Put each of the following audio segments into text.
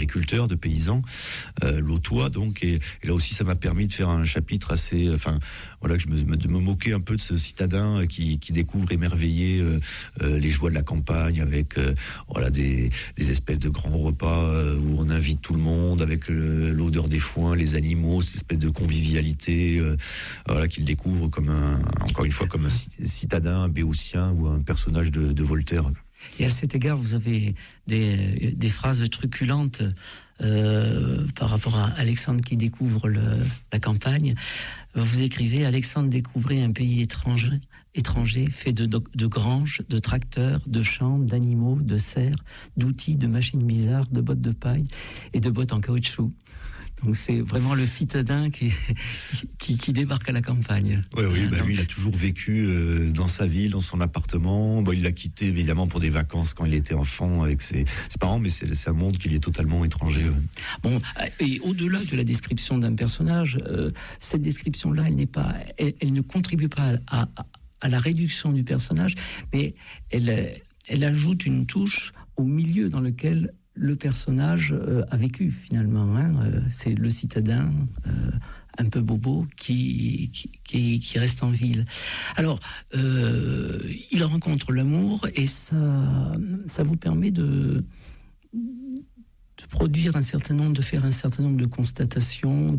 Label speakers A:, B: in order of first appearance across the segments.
A: d'agriculteurs, de paysans, lautois donc, et là aussi ça m'a permis de faire un chapitre assez, voilà, que de me moquer un peu de ce citadin qui découvre émerveillé les joies de la campagne avec voilà des espèces de grands repas où on invite tout le monde avec l'odeur des foins, les animaux, cette espèce de convivialité, voilà, qu'il découvre comme encore une fois comme un citadin, un béotien ou un personnage de Voltaire.
B: Et à cet égard, vous avez des phrases truculentes par rapport à Alexandre qui découvre la campagne. Vous écrivez: Alexandre découvrait un pays étranger fait de granges, de tracteurs, de champs, d'animaux, de serres, d'outils, de machines bizarres, de bottes de paille et de bottes en caoutchouc. Donc c'est vraiment le citadin qui débarque à la campagne.
A: Oui, lui il a toujours vécu dans sa ville, dans son appartement. Bon, il l'a quitté évidemment pour des vacances quand il était enfant avec ses parents, mais c'est un monde qui lui est totalement étranger.
B: Bon, et au-delà de la description d'un personnage, cette description-là, elle ne contribue pas à la réduction du personnage, mais elle ajoute une touche au milieu dans lequel le personnage a vécu finalement. C'est le citadin un peu bobo qui reste en ville. Alors, il rencontre l'amour et ça vous permet de produire de faire un certain nombre de constatations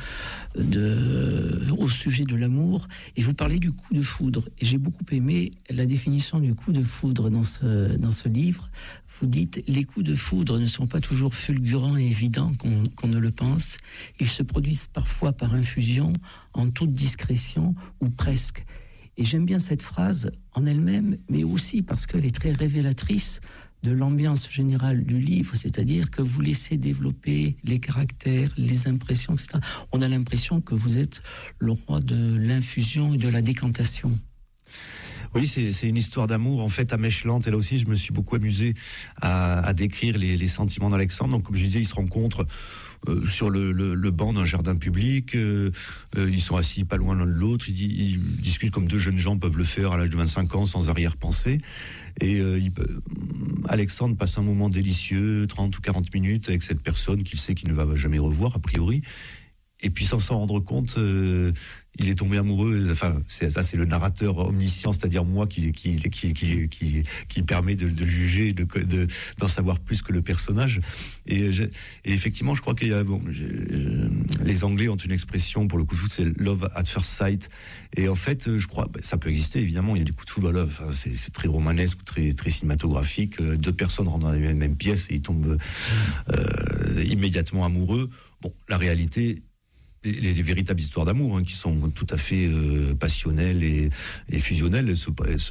B: au sujet de l'amour, et vous parlez du coup de foudre. Et j'ai beaucoup aimé la définition du coup de foudre dans ce livre. Vous dites: les coups de foudre ne sont pas toujours fulgurants et évidents qu'on ne le pense. Ils se produisent parfois par infusion, en toute discrétion ou presque. Et j'aime bien cette phrase en elle-même, mais aussi parce qu'elle est très révélatrice de l'ambiance générale du livre, c'est-à-dire que vous laissez développer les caractères, les impressions, etc. On a l'impression que vous êtes le roi de l'infusion et de la décantation.
A: Oui, c'est une histoire d'amour en fait à mèche lente. Et là aussi, je me suis beaucoup amusé à décrire les sentiments d'Alexandre. Donc, comme je disais, ils se rencontrent sur le banc d'un jardin public. Ils sont assis pas loin l'un de l'autre. Ils discutent comme deux jeunes gens peuvent le faire à l'âge de 25 ans sans arrière-pensée. Et Alexandre passe un moment délicieux, 30 ou 40 minutes avec cette personne qu'il sait qu'il ne va jamais revoir a priori. Et puis sans s'en rendre compte, il est tombé amoureux. Enfin, c'est le narrateur omniscient, c'est-à-dire moi qui permet de le juger, d'en savoir plus que le personnage. Et effectivement, je crois qu'il y a les Anglais ont une expression pour le coup de foudre, c'est love at first sight. Et en fait, je crois, ça peut exister évidemment. Il y a des coups de foudre à love. Enfin, c'est très romanesque, très cinématographique. Deux personnes rentrent dans la même pièce et ils tombent immédiatement amoureux. Bon, la réalité. Les véritables histoires d'amour qui sont tout à fait passionnelles et fusionnelles, elles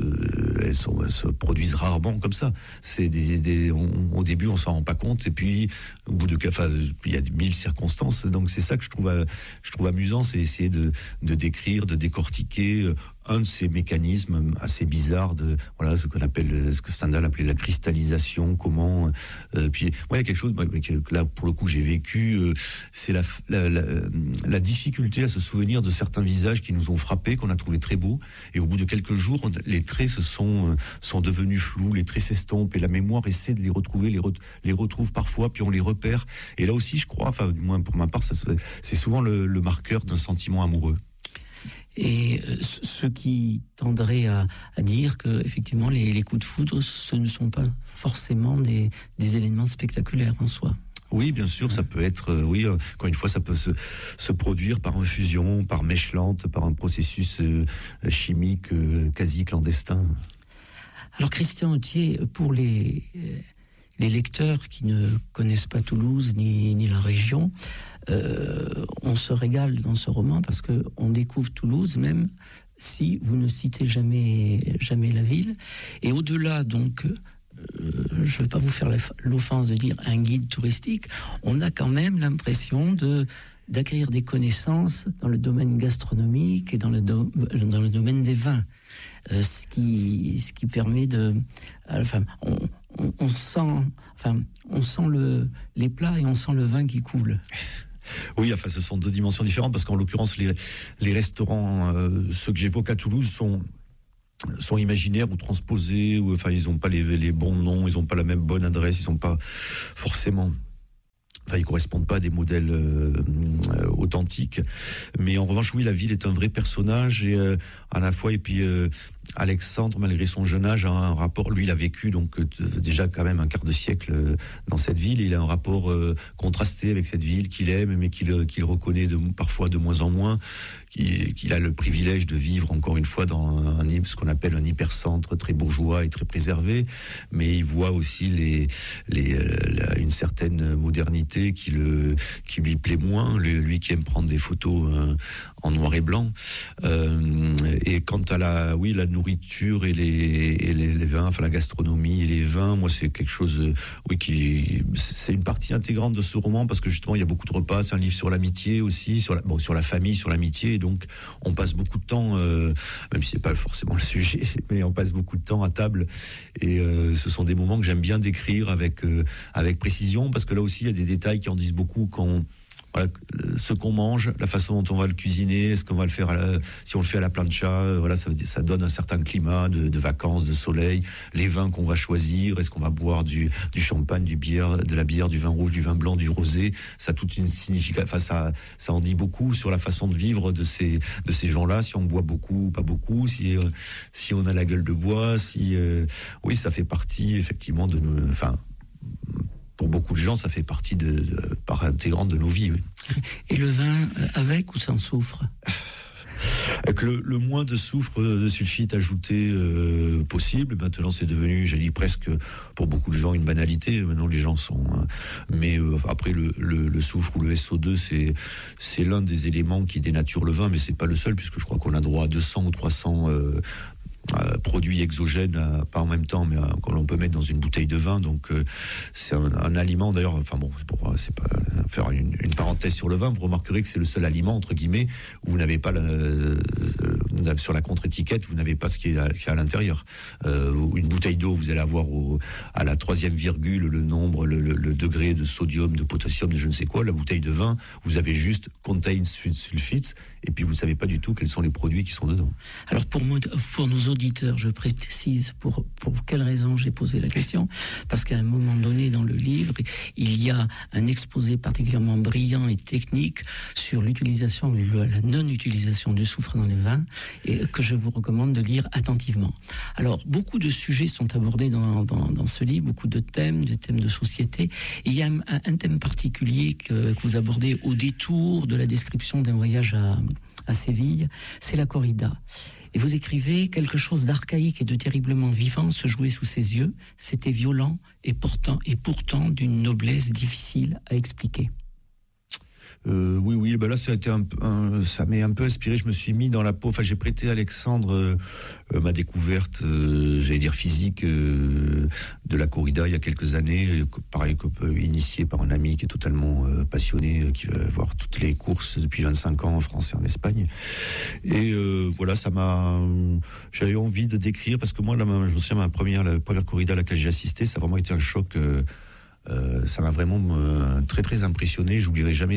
A: se produisent rarement comme ça. C'est au début on s'en rend pas compte, et puis au bout de il y a 1000 circonstances. Donc c'est ça que je trouve amusant, c'est essayer de décrire, de décortiquer un de ces mécanismes assez bizarres ce que Stendhal appelait la cristallisation. Comment puis moi il y a quelque chose que là pour le coup j'ai vécu, c'est la difficulté à se souvenir de certains visages qui nous ont frappés, qu'on a trouvé très beaux, et au bout de quelques jours les traits sont devenus flous, les traits s'estompent et la mémoire essaie de les retrouver, les retrouve parfois, puis on les repère. Et là aussi je crois, du moins pour ma part, c'est souvent le marqueur d'un sentiment amoureux.
B: Et ce qui tendrait à dire que effectivement les coups de foudre, ce ne sont pas forcément des événements spectaculaires en soi.
A: Oui, bien sûr, ça peut être, encore une fois, ça peut se produire par infusion, par mèche lente, par un processus chimique quasi clandestin.
B: Alors Christian Authier, pour les lecteurs qui ne connaissent pas Toulouse ni la région, on se régale dans ce roman parce que on découvre Toulouse même si vous ne citez jamais la ville. Et au-delà donc, je ne vais pas vous faire l'offense de dire un guide touristique, on a quand même l'impression d'acquérir des connaissances dans le domaine gastronomique et dans le domaine des vins. Ce qui permet de... on sent les plats et on sent le vin qui coule.
A: Oui, ce sont deux dimensions différentes, parce qu'en l'occurrence, les restaurants, ceux que j'évoque à Toulouse, sont imaginaires ou transposés, ou ils n'ont pas les bons noms, ils n'ont pas la même bonne adresse, ils n'ont pas forcément Ils correspondent pas à des modèles authentiques. Mais en revanche, oui, la ville est un vrai personnage et à la fois. Et puis Alexandre, malgré son jeune âge, a un rapport. Lui, il a vécu donc déjà quand même un quart de siècle dans cette ville. Il a un rapport contrasté avec cette ville qu'il aime, mais qu'il reconnaît parfois de moins en moins. Qu'il a le privilège de vivre encore une fois dans ce qu'on appelle un hypercentre très bourgeois et très préservé, mais il voit aussi une certaine modernité qui lui plaît moins, lui qui aime prendre des photos en noir et blanc. Et quant à la nourriture et les vins, enfin la gastronomie et les vins, moi c'est quelque chose, c'est une partie intégrante de ce roman parce que justement il y a beaucoup de repas. C'est un livre sur l'amitié aussi, sur la famille, sur l'amitié. Donc on passe beaucoup de temps, même si c'est pas forcément le sujet, mais on passe beaucoup de temps à table. Et ce sont des moments que j'aime bien décrire avec précision, parce que là aussi il y a des détails qui en disent beaucoup quand ce qu'on mange, la façon dont on va le cuisiner, est-ce qu'on va le faire si on le fait à la plancha, ça donne un certain climat de vacances, de soleil. Les vins qu'on va choisir, est-ce qu'on va boire du champagne, de la bière, du vin rouge, du vin blanc, du rosé, ça a toute une signification. Enfin, ça en dit beaucoup sur la façon de vivre de ces gens-là. Si on boit beaucoup ou pas beaucoup, si on a la gueule de bois, oui, ça fait partie effectivement de nous. Enfin, pour beaucoup de gens, ça fait partie part intégrante de nos vies. Oui.
B: Et le vin, avec ou sans soufre ?
A: Avec le moins de soufre, de sulfite ajouté possible. Maintenant, c'est devenu, j'ai dit presque, pour beaucoup de gens, une banalité. Maintenant, les gens sont... mais après, le soufre ou le SO2, c'est l'un des éléments qui dénature le vin, mais c'est pas le seul, puisque je crois qu'on a droit à 200 ou 300... produits exogènes, pas en même temps, mais qu'on l'on peut mettre dans une bouteille de vin. Donc c'est un aliment, d'ailleurs, enfin bon, c'est pas faire une parenthèse sur le vin, vous remarquerez que c'est le seul aliment, entre guillemets, où vous n'avez pas sur la contre-étiquette, vous n'avez pas ce qui est à l'intérieur. Une bouteille d'eau, vous allez avoir à la 3e virgule le nombre, le degré de sodium, de potassium, de je ne sais quoi. La bouteille de vin, vous avez juste contains sulfites, et puis vous ne savez pas du tout quels sont les produits qui sont dedans.
B: Alors pour nos auditeurs, je précise pour quelle raison j'ai posé la question, parce qu'à un moment donné dans le livre, il y a un exposé particulièrement brillant et technique sur l'utilisation ou la non-utilisation du soufre dans les vins, et que je vous recommande de lire attentivement. Alors, beaucoup de sujets sont abordés dans ce livre, beaucoup de thèmes de société, et il y a un thème particulier que vous abordez au détour de la description d'un voyage à Séville, c'est la corrida. Et vous écrivez: quelque chose d'archaïque et de terriblement vivant se jouait sous ses yeux. C'était violent et pourtant d'une noblesse difficile à expliquer.
A: Oui, ben là ça m'est un peu inspiré. Je me suis mis dans la peau. Enfin, j'ai prêté à Alexandre ma découverte, j'allais dire physique, de la corrida il y a quelques années. Pareil, initié par un ami qui est totalement passionné, qui va voir toutes les courses depuis 25 ans en France et en Espagne. Et voilà, j'avais envie de décrire, parce que moi, je me souviens, la première corrida à laquelle j'ai assisté, ça a vraiment été un choc. Ça m'a vraiment très très impressionné. J'oublierai jamais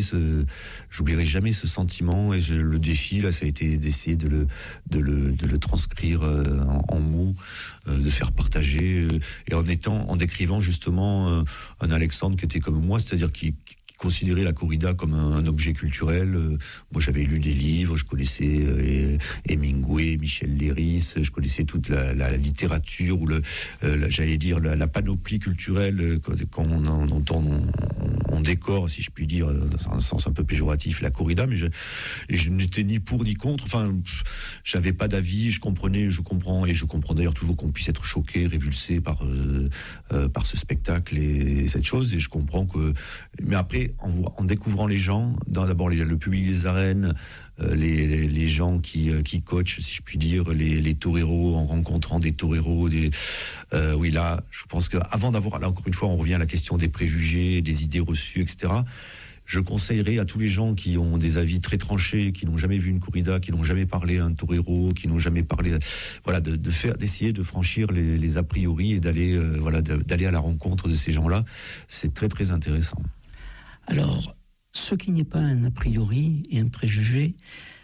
A: ce sentiment. Et le défi là, ça a été d'essayer de le transcrire en mots, de faire partager, et en décrivant justement un Alexandre qui était comme moi, c'est-à-dire qui considérer la corrida comme un objet culturel. Moi, j'avais lu des livres, je connaissais Hemingway, Michel Léris, je connaissais toute la littérature, ou j'allais dire la panoplie culturelle dont on décore, si je puis dire, dans un sens un peu péjoratif, la corrida, mais je n'étais ni pour ni contre. Enfin, j'avais pas d'avis, je comprends d'ailleurs toujours qu'on puisse être choqué, révulsé par ce spectacle et cette chose, et je comprends que... Mais après, en découvrant les gens, d'abord le public des arènes, les gens qui coachent, si je puis dire, les toreros, en rencontrant des toreros, oui, là, je pense qu'avant d'avoir, là encore une fois, on revient à la question des préjugés, des idées reçues, etc. Je conseillerais à tous les gens qui ont des avis très tranchés, qui n'ont jamais vu une corrida, qui n'ont jamais parlé à un torero, qui n'ont jamais parlé, voilà, d'essayer de franchir les a priori et d'aller à la rencontre de ces gens-là. C'est très très intéressant.
B: Alors, ce qui n'est pas un a priori et un préjugé,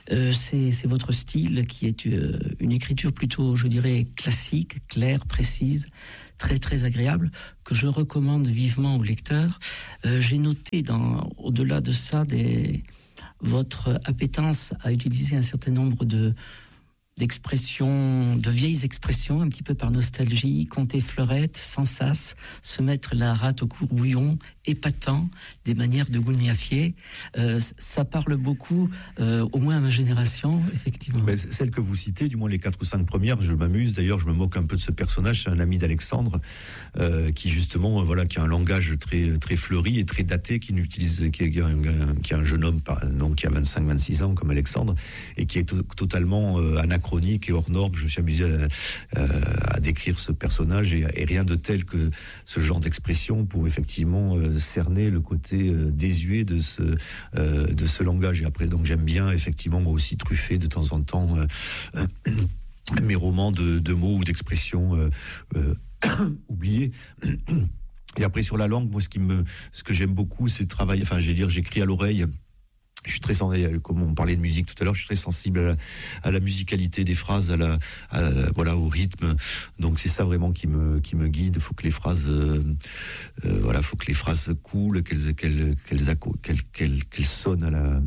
B: C'est votre style qui est une écriture plutôt, je dirais, classique, claire, précise, très très agréable, que je recommande vivement aux lecteurs. J'ai noté au-delà de ça votre appétence à utiliser un certain nombre d'expressions, de vieilles expressions, un petit peu par nostalgie, compter fleurette, sans sas, se mettre la rate au courbouillon, épatant, des manières de gougnafier. Ça parle beaucoup, au moins à ma génération, effectivement.
A: Mais celle que vous citez, du moins les 4 ou 5 premières, je m'amuse. D'ailleurs, je me moque un peu de ce personnage. C'est un ami d'Alexandre, qui justement, qui a un langage très, très fleuri et très daté, qui est un jeune homme, donc qui a 25-26 ans, comme Alexandre, et qui est totalement anachronique et hors norme. Je me suis amusé à décrire ce personnage et rien de tel que ce genre d'expression pour effectivement cerner le côté désuet de ce langage. Et après, donc j'aime bien effectivement moi aussi truffer de temps en temps mes romans de mots ou d'expressions oubliés. Et après sur la langue, moi ce que j'aime beaucoup, c'est travailler. Enfin, j'écris à l'oreille. Je suis très sensible, comme on parlait de musique tout à l'heure, je suis très sensible à la musicalité des phrases, au rythme. Donc c'est ça vraiment qui me guide. Faut que les phrases, faut que les phrases coulent, qu'elles sonnent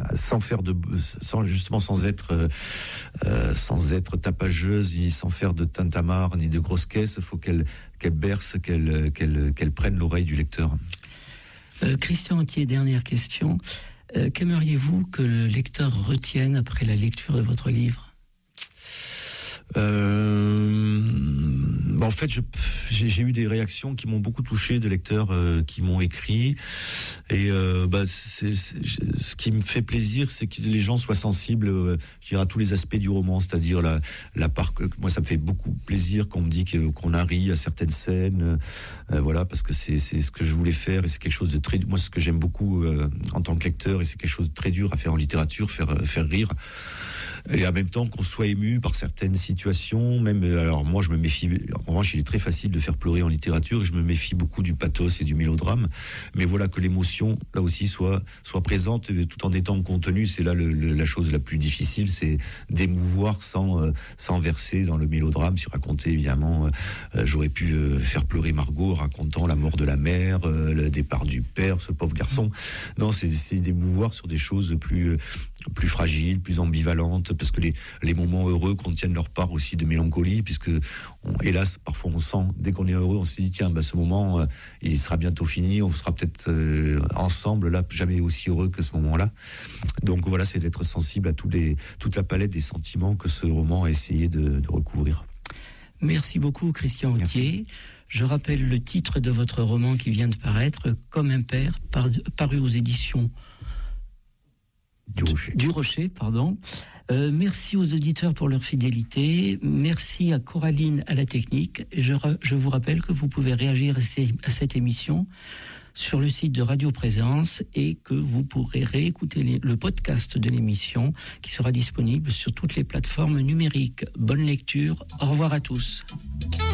A: sans être tapageuses, ni sans faire de tintamarre, ni de grosses caisses. Faut qu'elles bercent, qu'elles prennent l'oreille du lecteur.
B: Christian Authier, dernière question. Qu'aimeriez-vous que le lecteur retienne après la lecture de votre livre ?
A: En fait, j'ai eu des réactions qui m'ont beaucoup touché, de lecteurs qui m'ont écrit. Et ce qui me fait plaisir, c'est que les gens soient sensibles, à tous les aspects du roman, c'est-à-dire la part que moi, ça me fait beaucoup plaisir qu'on me dit qu'on a ri à certaines scènes, parce que c'est ce que je voulais faire et c'est quelque chose de très. Moi, ce que j'aime beaucoup en tant que lecteur, et c'est quelque chose de très dur à faire en littérature, faire rire. Et en même temps qu'on soit ému par certaines situations, même, alors moi je me méfie, en revanche il est très facile de faire pleurer en littérature et je me méfie beaucoup du pathos et du mélodrame, mais voilà que l'émotion là aussi soit présente tout en étant contenue, c'est là la chose la plus difficile, c'est d'émouvoir sans verser dans le mélodrame. Si raconter évidemment, j'aurais pu faire pleurer Margot racontant la mort de la mère, le départ du père, ce pauvre garçon. Non, c'est d'émouvoir sur des choses plus fragiles, plus ambivalentes, parce que les moments heureux contiennent leur part aussi de mélancolie, puisque hélas parfois on sent, dès qu'on est heureux, on se dit tiens, ce moment il sera bientôt fini, on sera peut-être ensemble là, jamais aussi heureux que ce moment-là. Donc voilà, c'est d'être sensible à toute la palette des sentiments que ce roman a essayé de recouvrir.
B: Merci beaucoup Christian Authier. Je rappelle le titre de votre roman qui vient de paraître, Comme un père, paru aux éditions Du Rocher, pardon. Merci aux auditeurs pour leur fidélité. Merci à Coraline à la technique. Je vous rappelle que vous pouvez réagir à cette émission sur le site de Radio Présence et que vous pourrez réécouter le podcast de l'émission qui sera disponible sur toutes les plateformes numériques. Bonne lecture. Au revoir à tous.